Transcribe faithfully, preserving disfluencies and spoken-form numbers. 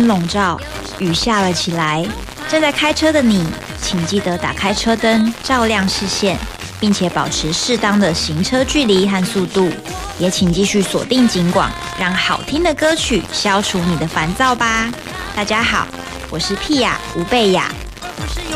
笼罩，雨下了起来。正在开车的你，请记得打开车灯，照亮视线，并且保持适当的行车距离和速度。也请继续锁定警广，让好听的歌曲消除你的烦躁吧。大家好，我是屁雅吴贝雅。 不是有